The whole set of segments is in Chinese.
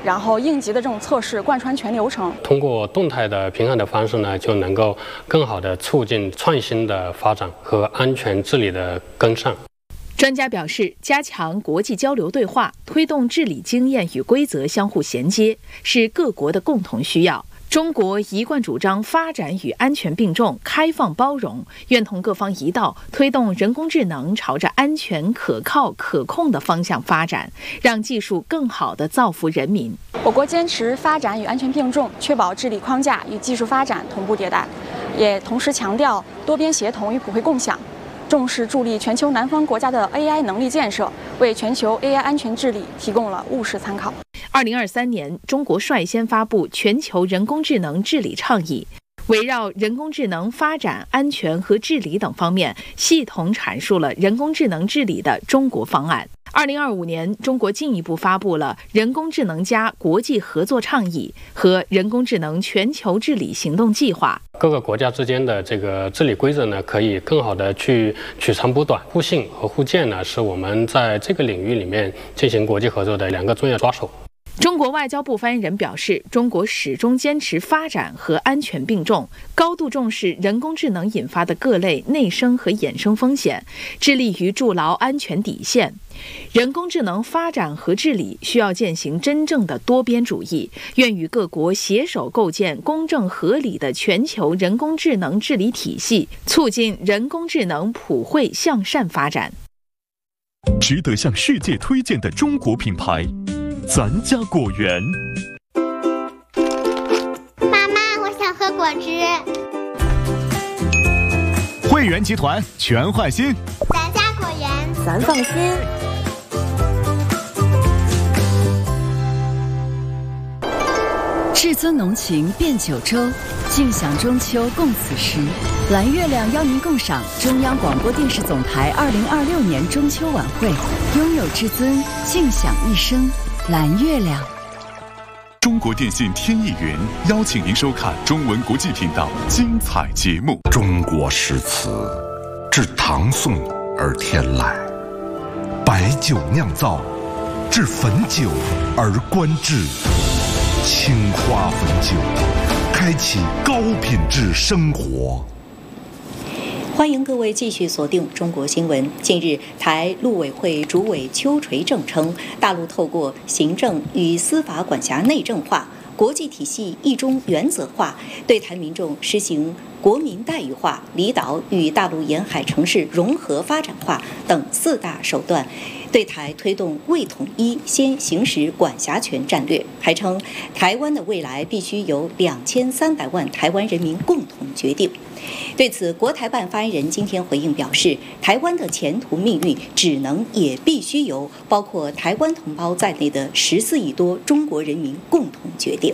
然后应急的这种测试贯穿全流程。 通过动态的平衡的方式呢，就能够更好地促进创新的发展和安全治理的跟上。 专家表示，加强国际交流对话，推动治理经验与规则相互衔接，是各国的共同需要。中国一贯主张发展与安全并重、开放包容，愿同各方一道，推动人工智能朝着安全、可靠、可控的方向发展，让技术更好地造福人民。 我国坚持发展与安全并重，确保治理框架与技术发展同步迭代，也同时强调多边协同与普惠共享。重视助力全球南方国家的 AI 能力建设，为全球 AI 安全治理提供了务实参考。 2023年，中国率先发布全球人工智能治理倡议，围绕人工智能发展、安全和治理等方面，系统阐述了人工智能治理的中国方案。2025年，中国进一步发布了人工智能加国际合作倡议和人工智能全球治理行动计划。 各个国家之间的这个治理规则呢，可以更好的去取长补短，互信和互鉴呢，是我们在这个领域里面进行国际合作的两个重要抓手。 中国外交部发言人表示，中国始终坚持发展和安全并重，高度重视人工智能引发的各类内生和衍生风险，致力于筑牢安全底线。人工智能发展和治理需要践行真正的多边主义，愿与各国携手构建公正合理的全球人工智能治理体系，促进人工智能普惠向善发展。 值得向世界推荐的中国品牌，咱家果园。 妈妈，我想喝果汁。 汇源集团全换新， 咱家果园， 咱放心。 至尊浓情变九州，尽享中秋共此时。蓝月亮邀您共赏中央广播电视总台2026年中秋晚会，拥有至尊，尽享一生。蓝月亮。 中国电信天意云邀请您收看中文国际频道精彩节目。 中国诗词至唐宋而天籁，白酒酿造至汾酒而观致，青花汾酒开启高品质生活。 欢迎各位继续锁定中国新闻。近日，台陆委会主委邱垂正称，大陆透过行政与司法管辖内政化、国际体系一中原则化，对台民众实行国民待遇化、离岛与大陆沿海城市融合发展化等4大手段，对台推动为统一先行使管辖权战略。还称，台湾的未来必须由2300万台湾人民共同决定。对此，国台办发言人今天回应表示，台湾的前途命运只能也必须由包括台湾同胞在内的14亿多中国人民共同决定。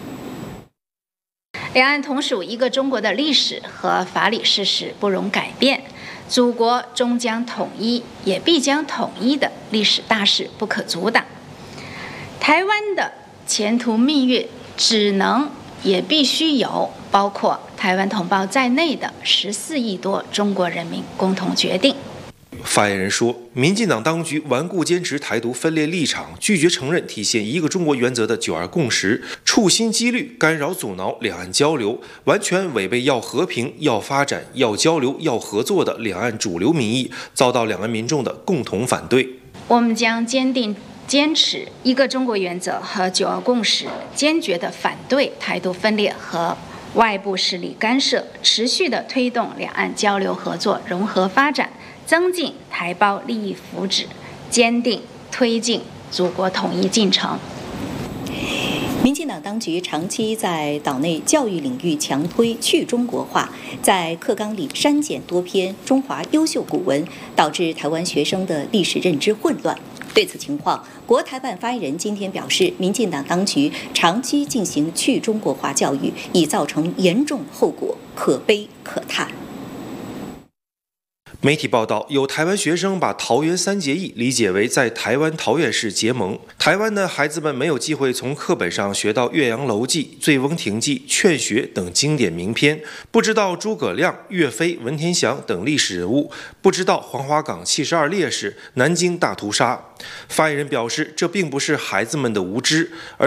两岸同属一个中国的历史和法理事实不容改变，祖国终将统一，也必将统一的历史大势不可阻挡。台湾的前途命运只能也必须由包括台湾同胞在内的14亿多中国人民共同决定。 发言人说，民进党当局顽固坚持台独分裂立场，拒绝承认体现一个中国原则的9·2共识，处心积虑干扰阻挠两岸交流，完全违背要和平、要发展、要交流、要合作的两岸主流民意，遭到两岸民众的共同反对。 我们将坚持一个中国原则和9·2共识，坚决地反对台独分裂和外部势力干涉，持续地推动两岸交流合作融合发展，增进台胞利益福祉，坚定推进祖国统一进程。 民进党当局长期在岛内教育领域强推去中国化，在课纲里删减多篇中华优秀古文，导致台湾学生的历史认知混乱。对此情况，国台办发言人今天表示，民进党当局长期进行去中国化教育，已造成严重后果，可悲可叹。 媒体报道，有台湾学生把桃园3结义理解为在台湾桃园市结盟。台湾的孩子们没有机会从课本上学到《岳阳楼记》《醉翁亭记》《劝学》等经典名篇，不知道诸葛亮、岳飞、文天祥等历史人物，不知道黄花岗72烈士、南京大屠杀。发言人表示，这并不是孩子们的无知，而